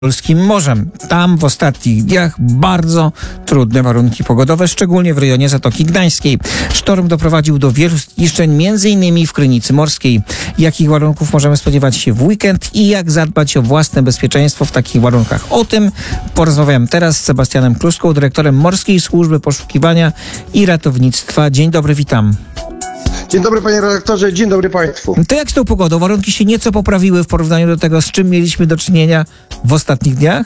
polskim morzem. Tam w ostatnich dniach bardzo trudne warunki pogodowe, szczególnie w rejonie Zatoki Gdańskiej. Sztorm doprowadził do wielu zniszczeń, m.in. w Krynicy Morskiej. Jakich warunków możemy spodziewać się w weekend i jak zadbać o własne bezpieczeństwo w takich warunkach? O tym porozmawiam teraz z Sebastianem Kluską, dyrektorem Morskiej Służby Poszukiwania i Ratownictwa. Dzień dobry, witam. Dzień dobry, panie redaktorze, dzień dobry państwu. To jak z tą pogodą? Warunki się nieco poprawiły w porównaniu do tego, z czym mieliśmy do czynienia w ostatnich dniach?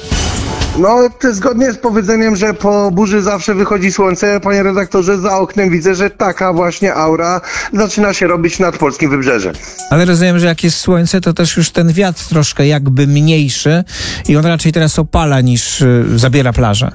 No, zgodnie z powiedzeniem, że po burzy zawsze wychodzi słońce, panie redaktorze, za oknem widzę, że taka właśnie aura zaczyna się robić nad polskim wybrzeżem. Ale rozumiem, że jak jest słońce, to też już ten wiatr troszkę jakby mniejszy i on raczej teraz opala niż zabiera plażę.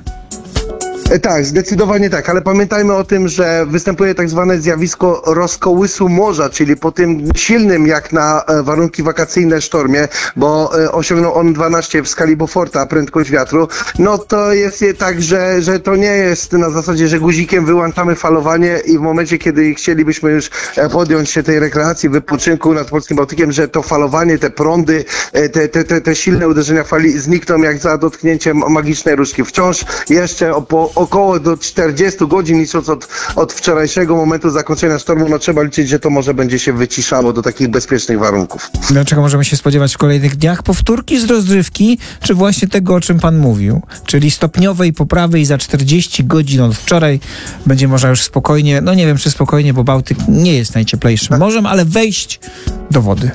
Tak, zdecydowanie tak, ale pamiętajmy o tym, że występuje tak zwane zjawisko rozkołysu morza, czyli po tym silnym jak na warunki wakacyjne sztormie, bo osiągnął on 12 w skali Beauforta prędkość wiatru, no to jest tak, że to nie jest na zasadzie, że guzikiem wyłączamy falowanie i w momencie, kiedy chcielibyśmy już podjąć się tej rekreacji, wypoczynku nad polskim Bałtykiem, że to falowanie, te prądy, te silne uderzenia fali znikną jak za dotknięciem magicznej różdżki. Wciąż jeszcze około do 40 godzin, licząc od wczorajszego momentu zakończenia sztormu, no trzeba liczyć, że to może będzie się wyciszało do takich bezpiecznych warunków. Dlaczego możemy się spodziewać w kolejnych dniach? Powtórki z rozrywki, czy właśnie tego, o czym pan mówił? Czyli stopniowej poprawy i za 40 godzin od wczoraj będzie można już spokojnie, no nie wiem czy spokojnie, bo Bałtyk nie jest najcieplejszym morzem, ale wejść do wody.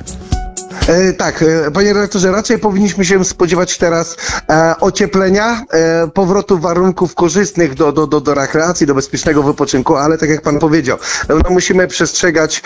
Tak, panie redaktorze, raczej powinniśmy się spodziewać teraz ocieplenia, powrotu warunków korzystnych do rekreacji, do bezpiecznego wypoczynku, ale tak jak pan powiedział, no musimy przestrzegać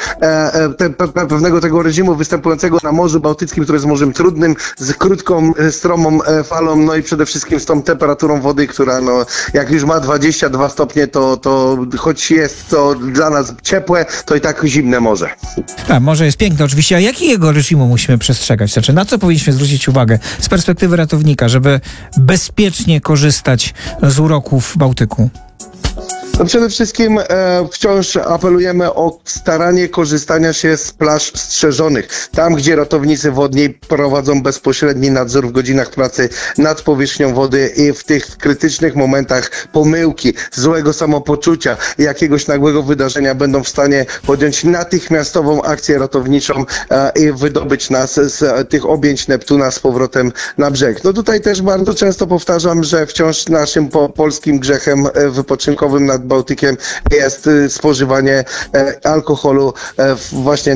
pewnego tego reżimu występującego na Morzu Bałtyckim, które jest morzem trudnym, z krótką, stromą falą, no i przede wszystkim z tą temperaturą wody, która no jak już ma 22 stopnie, to choć jest to dla nas ciepłe, to i tak zimne morze. Tak, morze jest piękne oczywiście, a jakiego reżimu musimy przestrzegać? Znaczy, na co powinniśmy zwrócić uwagę z perspektywy ratownika, żeby bezpiecznie korzystać z uroków Bałtyku? No przede wszystkim wciąż apelujemy o staranie korzystania się z plaż strzeżonych. Tam, gdzie ratownicy wodni prowadzą bezpośredni nadzór w godzinach pracy nad powierzchnią wody i w tych krytycznych momentach pomyłki, złego samopoczucia, jakiegoś nagłego wydarzenia będą w stanie podjąć natychmiastową akcję ratowniczą i wydobyć nas z tych objęć Neptuna z powrotem na brzeg. No tutaj też bardzo często powtarzam, że wciąż naszym polskim grzechem wypoczynkowym nad Bałtykiem jest spożywanie alkoholu właśnie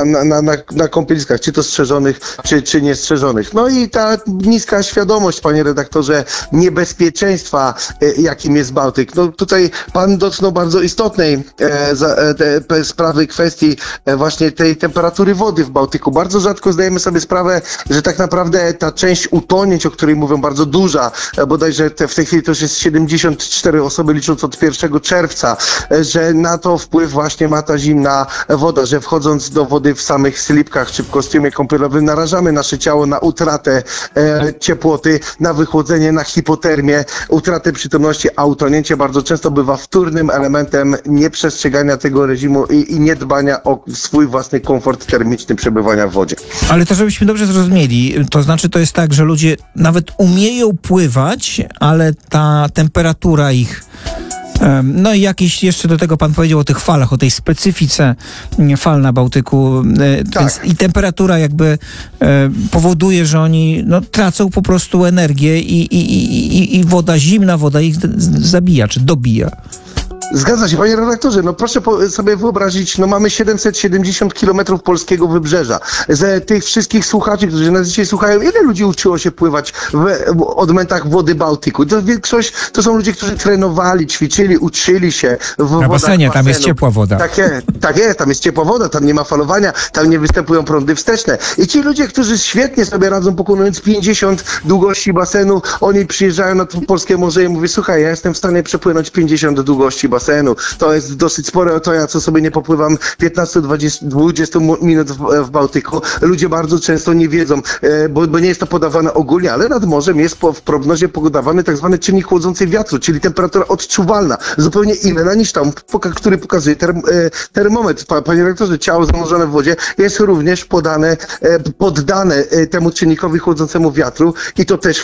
na kąpieliskach, czy to strzeżonych, czy niestrzeżonych. No i ta niska świadomość, panie redaktorze, niebezpieczeństwa, jakim jest Bałtyk. No tutaj pan dotknął bardzo istotnej sprawy, kwestii właśnie tej temperatury wody w Bałtyku. Bardzo rzadko zdajemy sobie sprawę, że tak naprawdę ta część utonięć, o której mówią, bardzo duża, bodajże w tej chwili to już jest 74 osoby, licząc od 1 czerwca, że na to wpływ właśnie ma ta zimna woda, że wchodząc do wody w samych slipkach czy w kostiumie kąpielowym narażamy nasze ciało na utratę ciepłoty, na wychłodzenie, na hipotermię, utratę przytomności, a utonięcie bardzo często bywa wtórnym elementem nieprzestrzegania tego reżimu i niedbania o swój własny komfort termiczny przebywania w wodzie. Ale to żebyśmy dobrze zrozumieli, to znaczy to jest tak, że ludzie nawet umieją pływać, ale ta temperatura ich no i jakiś jeszcze do tego pan powiedział o tych falach, o tej specyfice fal na Bałtyku. Tak. Więc i temperatura jakby powoduje, że oni no, tracą po prostu energię i woda, zimna woda ich zabija, czy dobija. Zgadza się, panie redaktorze, no proszę sobie wyobrazić, no mamy 770 kilometrów polskiego wybrzeża. Z tych wszystkich słuchaczy, którzy nas dzisiaj słuchają, ile ludzi uczyło się pływać w odmętach wody Bałtyku? To większość to są ludzie, którzy trenowali, ćwiczyli, uczyli się w na basenie, tam jest ciepła woda. Tak jest, tam jest ciepła woda, tam nie ma falowania, tam nie występują prądy wsteczne. I ci ludzie, którzy świetnie sobie radzą, pokonując 50 długości basenu, oni przyjeżdżają na to polskie morze i mówią, słuchaj, ja jestem w stanie przepłynąć 50 długości basenu. basenu. To jest dosyć spore, to ja co sobie nie popływam 15-20 minut w Bałtyku. Ludzie bardzo często nie wiedzą, bo nie jest to podawane ogólnie, ale nad morzem jest w prognozie podawany tak zwany czynnik chłodzącej wiatru, czyli temperatura odczuwalna, zupełnie inna niż tam, który pokazuje termometr. Panie rektorze, ciało zanurzone w wodzie jest również poddane temu czynnikowi chłodzącemu wiatru i to też